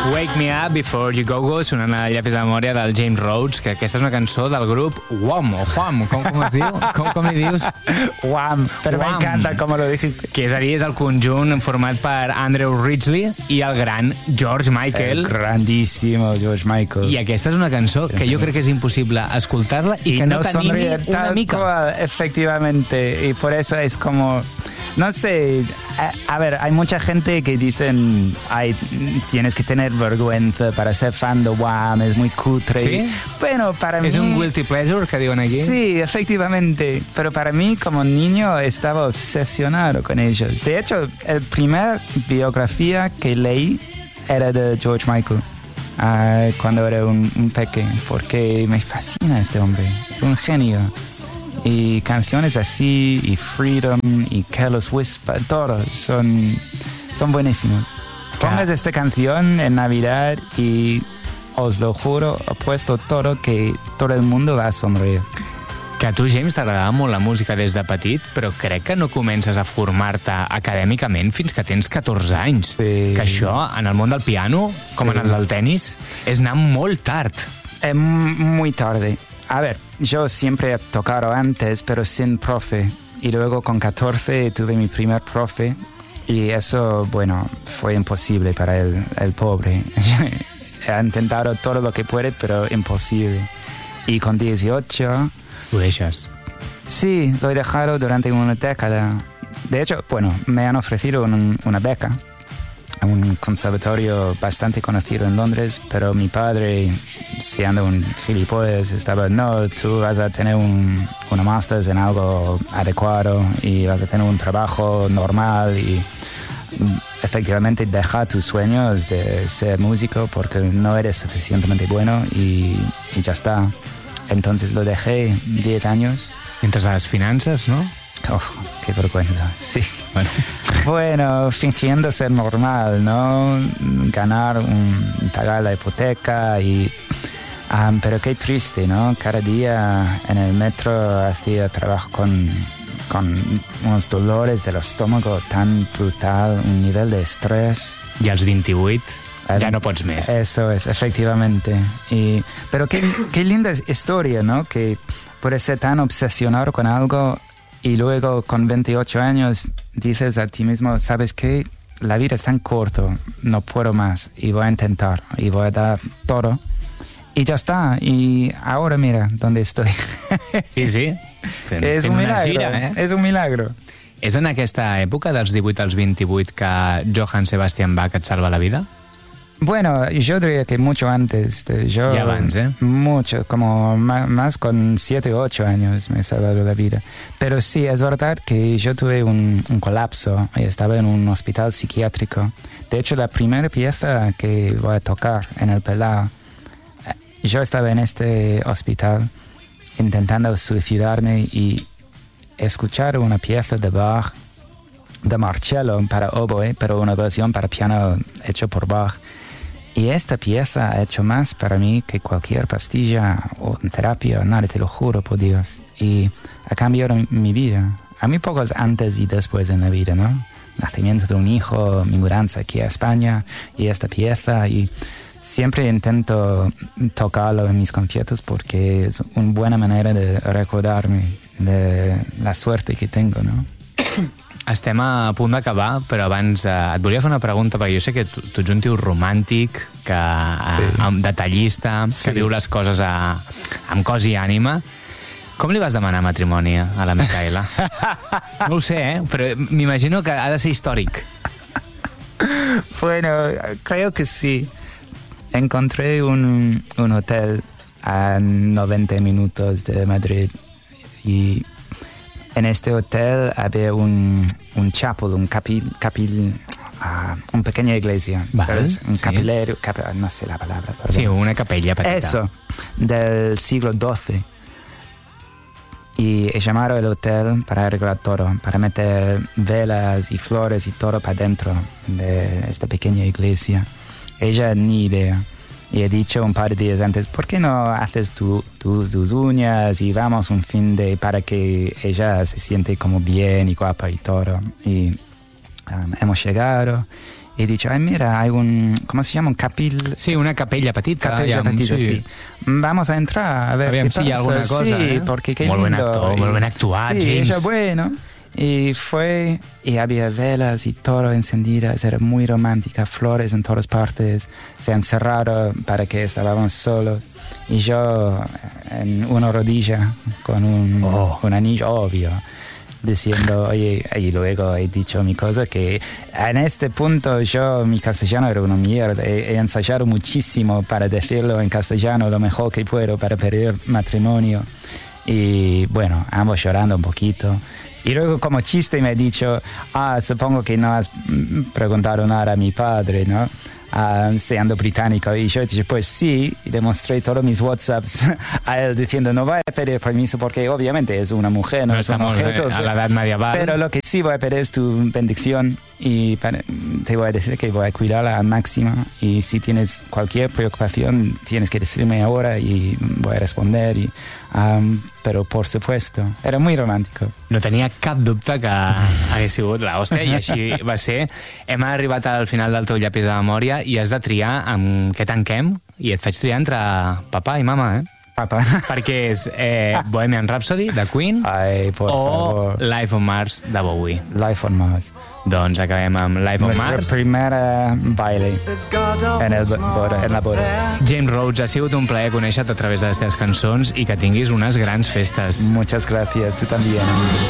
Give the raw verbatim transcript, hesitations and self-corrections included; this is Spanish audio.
Wake Me Up Before You Go Go, sonant a llapis de memòria del James Rhodes, que aquesta és una cançó del grup Wham, o Wham, com, com es diu? Com, com li dius? Wham, però Wham. m'encanta com lo dijiste. Que és a dir, és el conjunt format per Andrew Ridgeley i el gran George Michael. El grandísimo George Michael. I aquesta és una cançó que jo crec que és impossible escoltar-la i, y que no, no t'animi sonríe una tal mica. cual, efectivamente, y por eso es como, no sé, a, a ver, hay mucha gente que dicen, ay, tienes que tener vergüenza para ser fan de Wham, es muy cutre. ¿Sí? Bueno, para mí... És un guilty pleasure que diuen aquí? Sí, efectivamente, pero para mí como niño estaba obsesionado con ellos. De hecho, el primer biografía que leí era de George Michael. Uh, cuando era un, un pequeño, porque me fascina este hombre, es un genio. Y canciones así, y Freedom, y Careless Whisper, todos son, son buenísimos. Pongas esta canción en Navidad y os lo juro, apuesto todo que todo el mundo va a sonreír. Que a tu, James, t'agradava molt la música des de petit, però crec que no comences a formar-te acadèmicament fins que tens catorze anys. Sí. Que això, en el món del piano, com Sí. en el del tenis, és anar molt tard. Es muy tarde. A ver, yo siempre he tocado antes, pero sin profe. Y luego con catorce tuve mi primer profe. Y eso, bueno, fue imposible para el, el pobre. Ha intentado todo lo que puede, pero imposible. Y con dieciocho... Ho deixes. Sí, lo he dejado durante una década. De hecho, bueno, me han ofrecido un, una beca a un conservatorio bastante conocido en Londres, pero mi padre, siendo un gilipollas, estaba, no, tú vas a tener un, una máster en algo adecuado y vas a tener un trabajo normal y efectivamente deja tus sueños de ser músico porque no eres suficientemente bueno y, y ya está. Entonces lo dejé diez años. Entres a les finances, no? Oh, qué vergüenza, sí. Bueno. Bueno, fingiendo ser normal, ¿no? Ganar, un, pagar la hipoteca y... Um, pero qué triste, ¿no? Cada día en el metro hacía trabajo con, con unos dolores del estómago tan brutal, un nivel de estrés. I als vint-i-vuit ja no pots més. Eso es, efectivamente. Y, pero qué, qué linda historia, ¿no? Que puedes ser tan obsesionado con algo y luego con veintiocho años dices a ti mismo, ¿sabes qué? La vida es tan corto, no puedo más y voy a intentar y voy a dar todo. Y ya está. Y ahora mira dónde estoy. Sí, sí. Fent, Que és fent un una milagro. gira, eh? És un milagro. És en aquesta època, dels divuit als vint-i-vuit, que Johann Sebastian Bach et salva la vida? Bueno, yo diría que mucho antes. De yo, Ya avance, ¿eh? Mucho, como más, más con siete o ocho años me ha salvado la vida. Pero sí, es verdad que yo tuve un, un colapso y estaba en un hospital psiquiátrico. De hecho, la primera pieza que voy a tocar en el Pelao, yo estaba en este hospital intentando suicidarme y escuchar una pieza de Bach, de Marcello para oboe, pero una versión para piano hecho por Bach. Y esta pieza ha hecho más para mí que cualquier pastilla o terapia, nada, te lo juro por Dios. Y ha cambiado mi vida. A mí pocos antes y después en la vida, ¿no? Nacimiento de un hijo, mi mudanza aquí a España y esta pieza. Y siempre intento tocarlo en mis conciertos porque es una buena manera de recordarme de la suerte que tengo, ¿no? Estem a punt d'acabar, però abans eh, et volia fer una pregunta, perquè jo sé que tu, tu ets un tio romàntic, que, eh, sí. detallista, sí. que viu les coses a, amb cos i ànima. Com li vas demanar matrimoni a la Micaela? No ho sé, eh? Però m'imagino que ha de ser històric. Bueno, creo que sí. Encontré un, un hotel a noventa minutos de Madrid y en este hotel había un, un chapel, un capil, capil uh, una pequeña iglesia, vale, ¿sabes? Un sí. capilero, cap, no sé la palabra. Perdón. Sí, una capella petita. Eso, del siglo doce. Y he llamado al hotel para arreglar todo, para meter velas y flores y todo para dentro de esta pequeña iglesia. Ella ni idea. Y he dicho un par de días antes, ¿por qué no haces tu, tu, tus uñas y vamos un fin de para que ella se siente como bien y guapa y todo? Y um, hemos llegado he dicho, ay, mira, hay un, ¿cómo se llama? Un capil... Sí, una capella petita. Capella amb- petita, sí. Vamos a entrar a ver Aviam qué si hi ha pasa. alguna cosa, sí, eh? porque qué Molt ben lindo. actor, Y- molt ben actuat, sí, James. ella, bueno. Y fue, y había velas y todo encendidas, era muy romántica, flores en todas partes, se han cerrado para que estábamos solos. Y yo en una rodilla con un, Oh. un anillo, obvio, diciendo, oye, y luego he dicho mi cosa, que en este punto yo, mi castellano era una mierda, he, he ensayado muchísimo para decirlo en castellano lo mejor que puedo para pedir matrimonio. Y bueno, ambos llorando un poquito. Y luego como chiste me ha dicho, ah, supongo que no has mm, preguntado nada a mi padre, ¿no? Ah, siendo británico. Y yo dije, pues sí, y demostré todos mis WhatsApps a él diciendo, no voy a pedir permiso porque obviamente es una mujer, no, No es un estamos objeto. eh, a la edad medieval. Pero lo que sí voy a pedir es tu bendición y para- te voy a decir que voy a cuidarla al máximo y si tienes cualquier preocupación tienes que decirme ahora y voy a responder. Y, um, però por supuesto, era muy romàntico. No tenia cap dubte que hagués sigut l'hòstia i així va ser. Hem arribat al final del teu llapis de memòria i has de triar amb què tanquem i et faig triar entre papà i mama, eh? Papa. Perquè és eh, Bohemian Rhapsody, de Queen, Ay, por o favor. Life on Mars, de Bowie. Life on Mars. Doncs acabem amb Life on Nuestra Mars. primera baile en, el, boda, en la boda. James Rhodes, ha sigut un plaer conèixer-te a través de les teves cançons i que tinguis unes grans festes. Muchas gracias, tú también.